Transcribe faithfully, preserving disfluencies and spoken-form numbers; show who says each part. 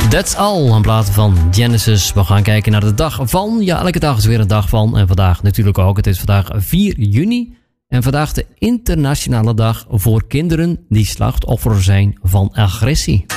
Speaker 1: That's All, een plaat van Genesis. We gaan kijken naar de dag van. Ja, elke dag is weer een dag van. En vandaag natuurlijk ook. Het is vandaag vier juni. En vandaag de internationale dag voor kinderen die slachtoffer zijn van agressie.